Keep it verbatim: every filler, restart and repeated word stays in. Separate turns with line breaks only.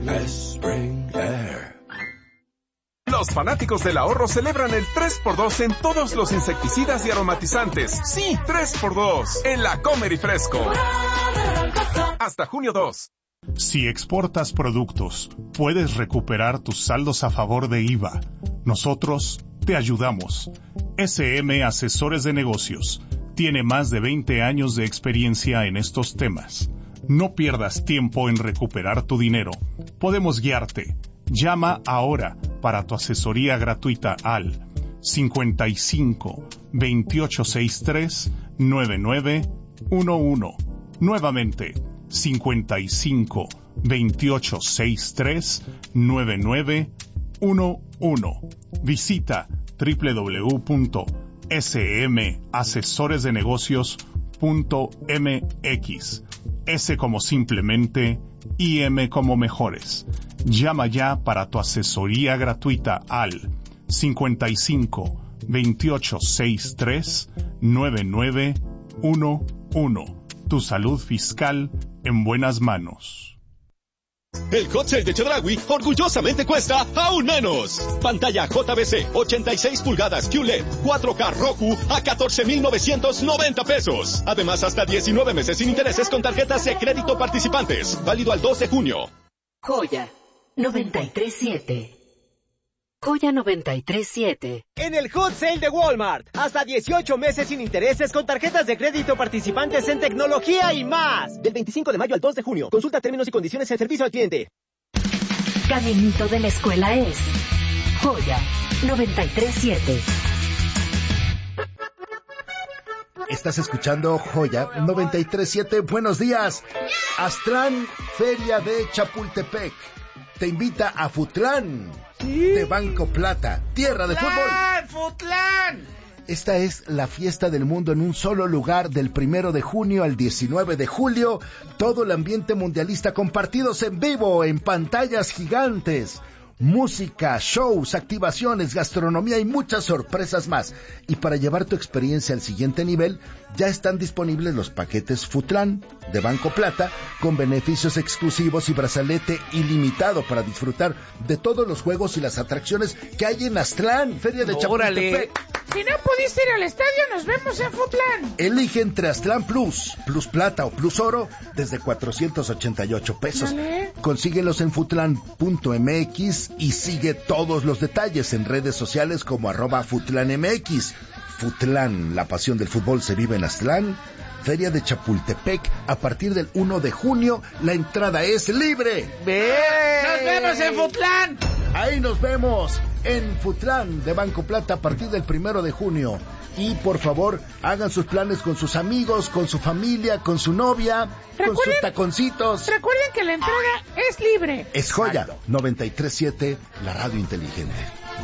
Spring Air.
Los fanáticos del ahorro celebran el tres por dos en todos los insecticidas y aromatizantes. Sí, tres por dos en La Comer y Fresco. Hasta junio dos.
Si exportas productos, puedes recuperar tus saldos a favor de I V A. Nosotros te ayudamos. S M Asesores de Negocios tiene más de veinte años de experiencia en estos temas. No pierdas tiempo en recuperar tu dinero. Podemos guiarte. Llama ahora para tu asesoría gratuita al cincuenta y cinco, veintiocho sesenta y tres, noventa y nueve once. Nuevamente, cincuenta y cinco, veintiocho sesenta y tres, noventa y nueve once. Visita doble u doble u doble u punto s m asesores de negocios punto m x. S como simplemente y M como mejores. Llama ya para tu asesoría gratuita al cincuenta y cinco, veintiocho sesenta y tres, noventa y nueve once. Tu salud fiscal en buenas manos.
El Hot Sale de Chedraui orgullosamente cuesta aún menos. Pantalla J V C ochenta y seis pulgadas Q L E D cuatro K Roku a catorce mil novecientos noventa pesos. Además, hasta diecinueve meses sin intereses con tarjetas de crédito participantes. Válido al dos de junio.
Joya noventa y tres siete. Joya noventa y tres siete.
En el Hot Sale de Walmart, hasta dieciocho meses sin intereses con tarjetas de crédito participantes en tecnología y más. Del veinticinco de mayo al dos de junio. Consulta términos y condiciones en servicio al cliente.
Caminito de la escuela es Joya noventa y tres siete.
Estás escuchando Joya noventa y tres siete. Buenos días. Astran, Feria de Chapultepec, te invita a Futlán, ¿sí?, de Banco Plata, tierra de
¡Futlán,
fútbol.
Futlán!
Esta es la fiesta del mundo en un solo lugar, del primero de junio al diecinueve de julio. Todo el ambiente mundialista compartidos en vivo, en pantallas gigantes. Música, shows, activaciones, gastronomía y muchas sorpresas más. Y para llevar tu experiencia al siguiente nivel, ya están disponibles los paquetes Futlán de Banco Plata con beneficios exclusivos y brazalete ilimitado para disfrutar de todos los juegos y las atracciones que hay en Aztlán, Feria de Chapultepec.
Si no pudiste ir al estadio, nos vemos en Futlán.
Elige entre Aztlán Plus, Plus Plata o Plus Oro desde cuatrocientos ochenta y ocho pesos.
Vale.
Consíguelos en futlán punto m x y sigue todos los detalles en redes sociales como arroba FutlánMX. Futlán, la pasión del fútbol se vive en Aztlán. Feria de Chapultepec, a partir del uno de junio, la entrada es libre.
¡Bien! ¡Nos vemos en Futlán!
Ahí nos vemos en Futlán de Banco Plata a partir del primero de junio. Y por favor, hagan sus planes con sus amigos, con su familia, con su novia, con sus taconcitos.
Recuerden que la entrada es libre.
Es Joya noventa y tres siete, la radio inteligente.